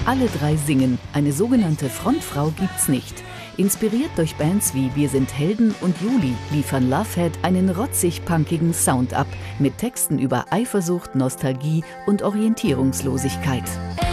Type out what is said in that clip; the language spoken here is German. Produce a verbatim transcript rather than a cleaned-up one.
Alle drei singen, eine sogenannte Frontfrau gibt's nicht. Inspiriert durch Bands wie Wir sind Helden und Juli liefern Lovehead einen rotzig-punkigen Sound ab, mit Texten über Eifersucht, Nostalgie und Orientierungslosigkeit.